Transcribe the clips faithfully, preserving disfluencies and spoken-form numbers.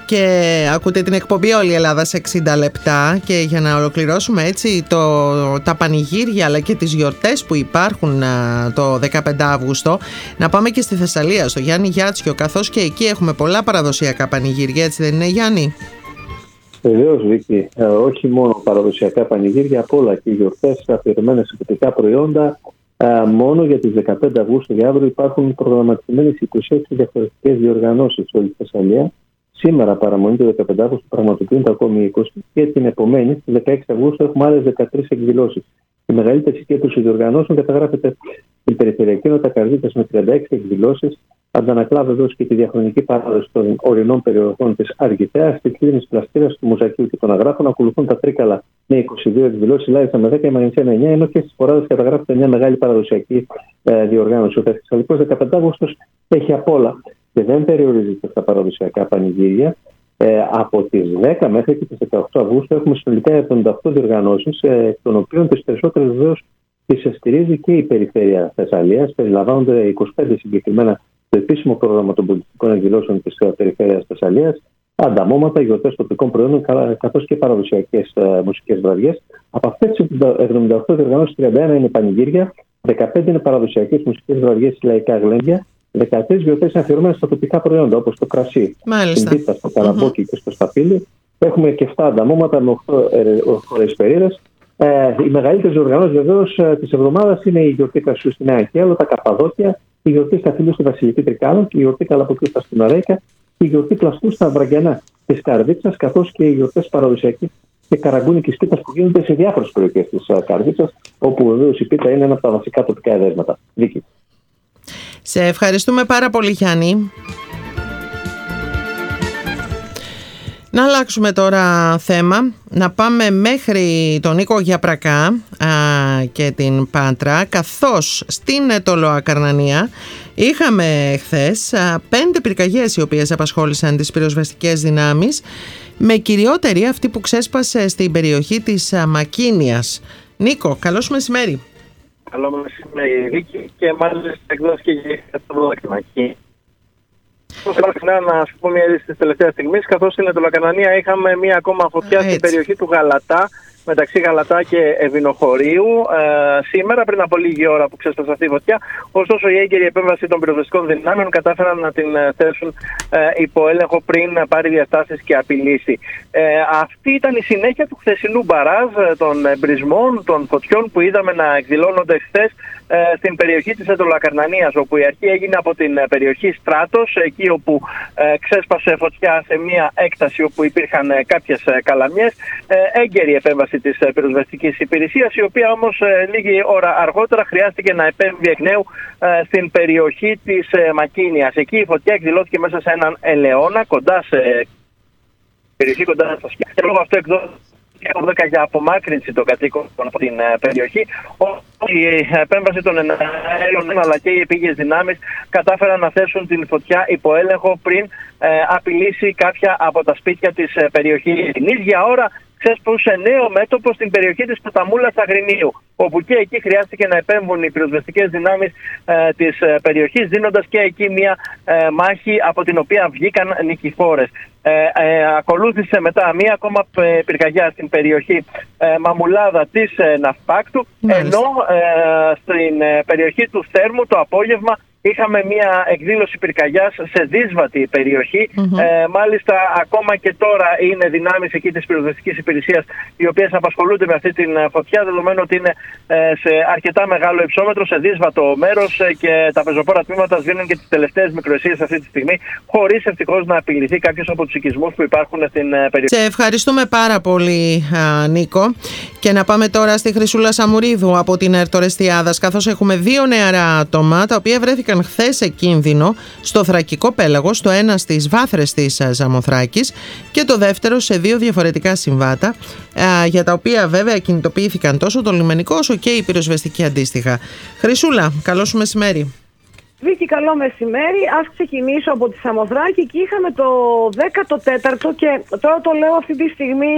Και ακούτε την εκπομπή Όλη η Ελλάδα σε εξήντα λεπτά. Και για να ολοκληρώσουμε έτσι το, τα πανηγύρια αλλά και τις γιορτές που υπάρχουν α, το δεκαπέντε Αύγουστο, να πάμε και στη Θεσσαλία, στο Γιάννη Γιάτσιο, καθώς και εκεί έχουμε πολλά παραδοσιακά πανηγύρια, έτσι δεν είναι, Γιάννη? Βεβαίως, Βίκη. Ε, όχι μόνο παραδοσιακά πανηγύρια, απ' όλα και γιορτές αφιερωμένες σε τοπικά προϊόντα. Ε, μόνο για τις δεκαπέντε Αυγούστου για αύριο υπάρχουν προγραμματισμένες είκοσι έξι διαφορετικές διοργανώσεις σε όλη τη Θεσσαλία. Σήμερα, παραμονή του δεκαπέντε Αυγούστου, πραγματοποιούνται ακόμη είκοσι και την επομένη, στις δεκαέξι Αυγούστου, έχουμε άλλες δεκατρείς εκδηλώσεις. Η μεγαλύτερη συγκέντρωση διοργανώσεων καταγράφεται στην περιφερειακή Νότα Καρδίτσας με τριάντα έξι εκδηλώσεις. Αντανακλά βεβαίως και τη διαχρονική παράδοση των ορεινών περιοχών της Αργιθέας, τη κλίνη Πλαστήρας, του Μουζακίου και των Αγράφων. Ακολουθούν τα Τρίκαλα με είκοσι δύο εκδηλώσεις, η Λάρισα με δέκα, η Μαγνησία με εννιά, ενώ και στις Φοράδες καταγράφεται μια μεγάλη παραδοσιακή ε, διοργάνωση. Ο Θεσσαλικός δεκαπέντε Αυγούστος έχει απ' όλα και δεν περιορίζεται στα παραδοσιακά πανηγύρια. Ε, από τις δέκα μέχρι και τις δεκαοκτώ Αυγούστου έχουμε συνολικά εβδομήντα οκτώ διοργανώσεις, ε, εκ των οποίων τις περισσότερες βεβαίως τις στηρίζει και η περιφέρεια Θεσσαλίας. Περιλαμβάνονται είκοσι πέντε συγκεκριμένα το επίσημο πρόγραμμα των πολιτικών εκδηλώσεων της περιφέρειας Θεσσαλίας, ανταμώματα, γιορτές τοπικών προϊόντων, καθώς και παραδοσιακές ε, μουσικές βραδιές. Από αυτές τις εβδομήντα οκτώ διοργανώσεις, τριάντα ένα είναι πανηγύρια, δεκαπέντε είναι παραδοσιακές μουσικές βραδιές, λαϊκά γλέντια, δεκατρείς γιορτές είναι αφιερωμένες στα τοπικά προϊόντα, όπως το κρασί, την πίτα, στο καραμπόκι mm-hmm. και στο σταφύλι. Έχουμε και εφτά ανταμώματα με οκτώ χωρεσπερίδες. Ε, οι μεγαλύτερες οργανώσεις βεβαίως ε, της εβδομάδας είναι η γιορτή κρασιού στη Νέα Κέλο, τα Καπαδόκια, η γιορτή σταφύλου στη Βασιλική Τρικάλων, η γιορτή καλαμποκιού στην Αρέικα, η γιορτή πλαστού στα Βραγκιανά της Καρδίτσας, καθώς και οι γιορτές παραδοσιακής και καραγκούνικης πίτας που γίνονται σε διάφορες περιοχές της Καρδίτσας, όπου βεβαίως η πίτα είναι ένα από τα βασικά τοπικά εδέσματα. Δίκη. Σε ευχαριστούμε πάρα πολύ, Γιάννη. Να αλλάξουμε τώρα θέμα, να πάμε μέχρι τον Νίκο Γιαπρακά α, και την Πάτρα, καθώς στην Αιτωλοακαρνανία είχαμε χθες α, πέντε πυρκαγιές οι οποίες απασχόλησαν τις πυροσβεστικές δυνάμεις, με κυριότερη αυτή που ξέσπασε στην περιοχή της α, Μακίνιας. Νίκο, καλώς μεσημέρι. Καλό μεσημέρι, Βίκη, και μάλιστα εκδόθηκε και για το δόκιμα. Να σου πω μια είδηση της τελευταίας στιγμής, καθώς στην Αιτωλοακαρνανία είχαμε μια ακόμα φωτιά στην περιοχή του Γαλατά, μεταξύ Γαλατά και Ευηνοχωρίου, ε, σήμερα, πριν από λίγη ώρα που ξέσπασε αυτή η φωτιά. Ωστόσο, η έγκαιρη επέμβαση των πυροσβεστικών δυνάμεων κατάφεραν να την θέσουν ε, υπό έλεγχο πριν πάρει διαστάσεις και απειλήσει. Ε, αυτή ήταν η συνέχεια του χθεσινού μπαράζ, των εμπρισμών, των φωτιών που είδαμε να εκδηλώνονται χθες ε, στην περιοχή της Αιτωλοακαρνανίας, όπου η αρχή έγινε από την περιοχή Στράτος, εκεί όπου ε, ξέσπασε φωτιά σε μια έκταση όπου υπήρχαν ε, κάποιες ε, καλαμιές. Ε, έγκαιρη επέμβαση της πυροσβεστικής υπηρεσίας, η οποία όμως ε, λίγη ώρα αργότερα χρειάστηκε να επέμβει εκ νέου ε, στην περιοχή της ε, Μακίνιας. Εκεί η φωτιά εκδηλώθηκε μέσα σε έναν ελαιώνα, κοντά σε περιοχή, κοντά στα σπίτια. Και λόγω αυτού εκδόθηκε δέκα για απομάκρυνση των κατοίκων από την uh, περιοχή. Η επέμβαση των εναέριων αλλά και οι επίγειες δυνάμεις κατάφεραν να θέσουν την φωτιά υπό έλεγχο πριν uh, απειλήσει κάποια από τα σπίτια της uh, περιοχής. Την ίδια ώρα ξέσπασε νέο μέτωπο στην περιοχή της Ποταμούλας Αγρινίου, όπου και εκεί χρειάστηκε να επέμβουν οι πυροσβεστικές δυνάμεις ε, της ε, περιοχής, δίνοντας και εκεί μια ε, μάχη από την οποία βγήκαν νικηφόρες. Ε, ε, ακολούθησε μετά μία ακόμα πυρκαγιά στην περιοχή ε, Μαμουλάδα της ε, Ναυπάκτου, ενώ ε, στην ε, περιοχή του Θέρμου το απόγευμα είχαμε μια εκδήλωση πυρκαγιάς σε δύσβατη περιοχή. Mm-hmm. Ε, μάλιστα, ακόμα και τώρα είναι δυνάμεις εκεί της πυροσβεστικής υπηρεσίας οι οποίες απασχολούνται με αυτή την φωτιά, δεδομένου ότι είναι ε, σε αρκετά μεγάλο υψόμετρο, σε δύσβατο μέρος ε, και τα πεζοπόρα τμήματα σβήνουν και τις τελευταίες μικροαισίες αυτή τη στιγμή, χωρίς ευτυχώς να απειληθεί κάποιος από τους οικισμούς που υπάρχουν στην ε, περιοχή. Σε ευχαριστούμε πάρα πολύ, α, Νίκο. Και να πάμε τώρα στη Χρυσούλα Σαμουρίδου από την Ερτορεστιάδας, καθώς έχουμε δύο νεαρά άτομα τα οποία βρέθηκαν χθες σε κίνδυνο στο Θρακικό Πέλαγος, το ένα στις βάθρες της Ζαμοθράκης και το δεύτερο σε δύο διαφορετικά συμβάτα, για τα οποία βέβαια κινητοποιήθηκαν τόσο το λιμενικό όσο και η πυροσβεστική αντίστοιχα. Χρυσούλα, καλό σου μεσημέρι. Βίκη, καλό μεσημέρι. Ας ξεκινήσω από τη Σαμοθράκη. Εκεί είχαμε το δέκατο τέταρτο και τώρα το λέω αυτή τη στιγμή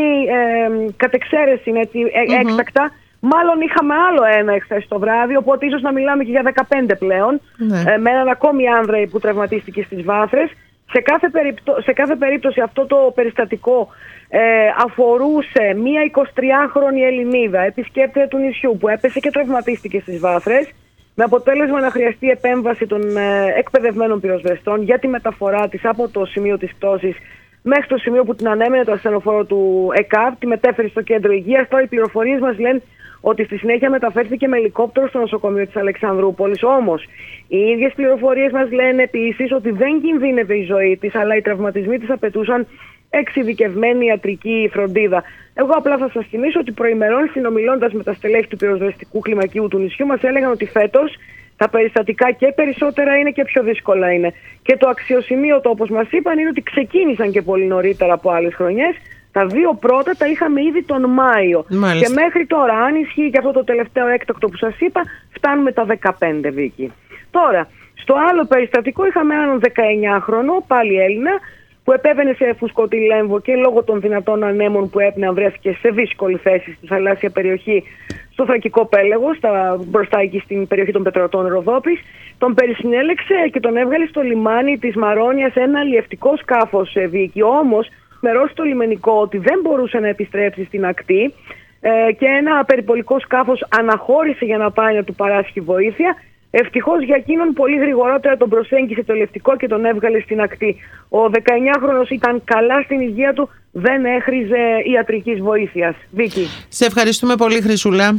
ε, κατ' εξαίρεση, έτσι, ε, mm-hmm. έκτακτα. Μάλλον είχαμε άλλο ένα εχθές το βράδυ, οπότε ίσως να μιλάμε και για δεκαπέντε πλέον, ναι. ε, με έναν ακόμη άνδρα που τραυματίστηκε στις βάθρες. Σε κάθε, περιπτώ, σε κάθε περίπτωση αυτό το περιστατικό ε, αφορούσε μία εικοσιτριάχρονη Ελληνίδα, επισκέπτρια του νησιού, που έπεσε και τραυματίστηκε στις βάθρες, με αποτέλεσμα να χρειαστεί επέμβαση των ε, εκπαιδευμένων πυροσβεστών για τη μεταφορά της από το σημείο της πτώσης μέχρι το σημείο που την ανέμενε το ασθενοφόρο του ΕΚΑΒ, τη μετέφερε στο κέντρο υγείας. Τώρα οι πληροφορίες μας λένε ότι στη συνέχεια μεταφέρθηκε με ελικόπτερο στο νοσοκομείο της Αλεξανδρούπολης. Όμως, οι ίδιες πληροφορίες μας λένε επίσης ότι δεν κινδύνευε η ζωή της, αλλά οι τραυματισμοί της απαιτούσαν εξειδικευμένη ιατρική φροντίδα. Εγώ απλά θα σας θυμίσω ότι προημερών, συνομιλώντας με τα στελέχη του πυροσβεστικού κλιμακίου του νησιού, μας έλεγαν ότι φέτος τα περιστατικά και περισσότερα είναι και πιο δύσκολα είναι. Και το αξιοσημείωτο, όπως μας είπαν, είναι ότι ξεκίνησαν και πολύ νωρίτερα από άλλες χρονιές. Τα δύο πρώτα τα είχαμε ήδη τον Μάιο. Μάλιστα. Και μέχρι τώρα, αν ισχύει και αυτό το τελευταίο έκτακτο που σας είπα, φτάνουμε τα δεκαπέντε, Βίκη. Τώρα, στο άλλο περιστατικό είχαμε έναν δεκαεννιάχρονο, πάλι Έλληνα, που επέβαινε σε φουσκωτή λέμβο και λόγω των δυνατών ανέμων που έπνεαν βρέθηκε σε δύσκολη θέση στη θαλάσσια περιοχή, στο Θρακικό Πέλαγο, στα, μπροστά εκεί στην περιοχή των Πετρωτών Ροδόπης. Τον περισυνέλεξε και τον έβγαλε στο λιμάνι της Μαρόνιας ένα αλλιευτικό σκάφος, Βίκη. Όμως, μερώσει το λιμενικό ότι δεν μπορούσε να επιστρέψει στην ακτή ε, και ένα περιπολικό σκάφος αναχώρησε για να πάει να του παράσχει βοήθεια. Ευτυχώς για εκείνον πολύ γρηγορότερα τον προσέγγισε το λευτικό και τον έβγαλε στην ακτή. Ο δεκαεννιάχρονος ήταν καλά στην υγεία του, δεν έχριζε ιατρικής βοήθειας. Βίκη. Σε ευχαριστούμε πολύ, Χρυσούλα.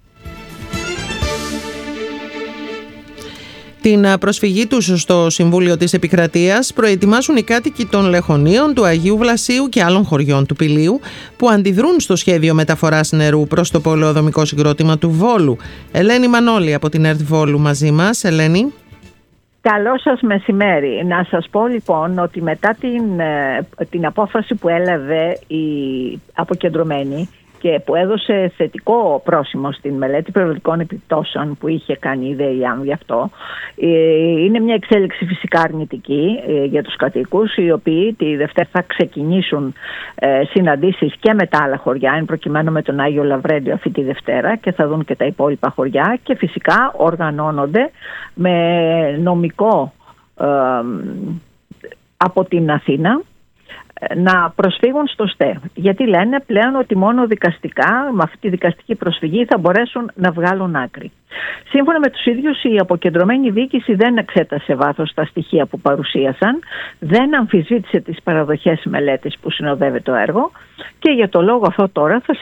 Την προσφυγή τους στο Συμβούλιο της Επικρατείας προετοιμάσουν οι κάτοικοι των Λεχωνίων, του Αγίου Βλασίου και άλλων χωριών του Πηλίου, που αντιδρούν στο σχέδιο μεταφοράς νερού προς το πολεοδομικό συγκρότημα του Βόλου. Ελένη Μανώλη από την ΕΡΤ Βόλου μαζί μας. Ελένη. Καλό σας μεσημέρι. Να σας πω λοιπόν ότι μετά την, την απόφαση που έλαβε η αποκεντρωμένη και που έδωσε θετικό πρόσημο στην μελέτη περιβαλλοντικών επιπτώσεων που είχε κάνει η ΔΕΙΑΝ γι' αυτό, είναι μια εξέλιξη φυσικά αρνητική για τους κατοίκους, οι οποίοι τη Δευτέρα θα ξεκινήσουν συναντήσεις και με τα άλλα χωριά, εν προκειμένου με τον Άγιο Λαβρέντιο αυτή τη Δευτέρα, και θα δουν και τα υπόλοιπα χωριά, και φυσικά οργανώνονται με νομικό ε, από την Αθήνα να προσφύγουν στο ΣΤΕ. Γιατί λένε πλέον ότι μόνο δικαστικά, με αυτή τη δικαστική προσφυγή, θα μπορέσουν να βγάλουν άκρη. Σύμφωνα με τους ίδιους, η αποκεντρωμένη διοίκηση δεν εξέτασε βάθος τα στοιχεία που παρουσίασαν, δεν αμφισβήτησε τις παραδοχές μελέτης που συνοδεύει το έργο, και για το λόγο αυτό τώρα θα